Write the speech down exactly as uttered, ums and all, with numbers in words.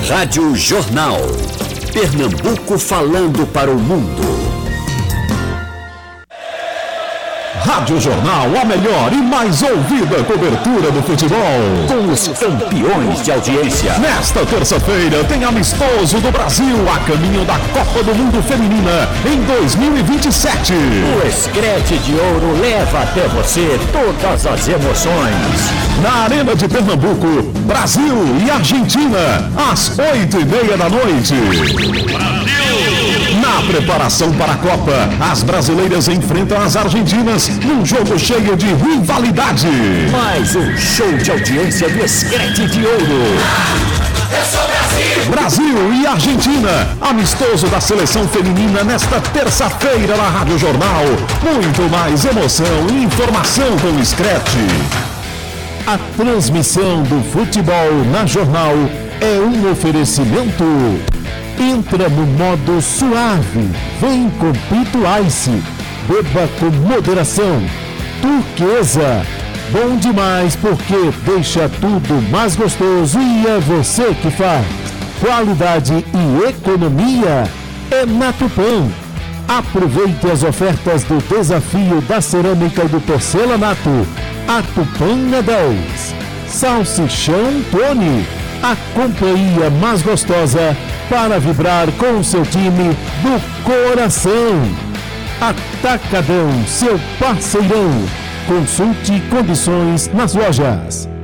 Rádio Jornal. Pernambuco falando para o mundo. Rádio Jornal, a melhor e mais ouvida cobertura do futebol. Com os campeões de audiência. Nesta terça-feira tem amistoso do Brasil a caminho da Copa do Mundo Feminina em dois mil e vinte e sete. O Screte de Ouro leva até você todas as emoções. Na Arena de Pernambuco, Brasil e Argentina, às oito e meia da noite. Brasil! Na preparação para a Copa, as brasileiras enfrentam as argentinas num jogo cheio de rivalidade. Mais um show de audiência do Screte de Ouro. Eu sou Brasil! Brasil e Argentina, amistoso da seleção feminina nesta terça-feira na Rádio Jornal. Muito mais emoção e informação com o Screte. A transmissão do futebol na Jornal é um oferecimento. Entra no modo suave, vem com Pito Ice, beba com moderação. Turquesa, bom demais porque deixa tudo mais gostoso e é você que faz. Qualidade e economia é na Tupã. Aproveite as ofertas do desafio da cerâmica e do porcelanato. A Tupã é dez. Salsichão Tony, a companhia mais gostosa para vibrar com o seu time do coração. Atacadão, seu parceirão. Consulte condições nas lojas.